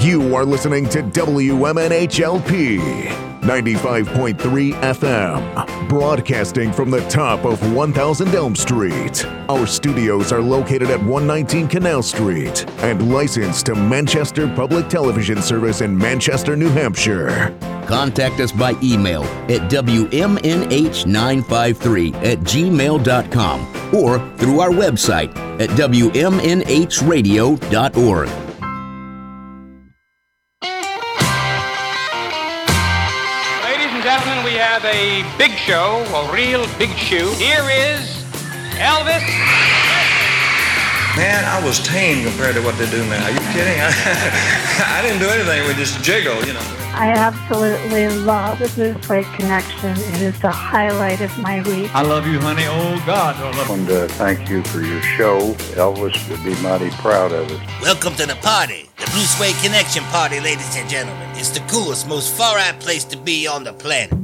You are listening to WMNHLP 95.3 FM, broadcasting from the top of 1000 Elm Street. Our studios are located at 119 Canal Street and licensed to Manchester Public Television Service in Manchester, New Hampshire. Contact us by email at WMNH953@gmail.com or through our website at WMNHradio.org. Gentlemen, we have a big show, a real big shoe. Here is Elvis. Man, I was tame compared to what they do now. Are you kidding? I didn't do anything. We just jiggle, you know. I absolutely love the Bluesway Connection. It is the highlight of my week. I love you, honey. Oh, God. I want to thank you for your show. Elvis would be mighty proud of it. Welcome to the party. The Bluesway Connection party, ladies and gentlemen. It's the coolest, most far-out place to be on the planet.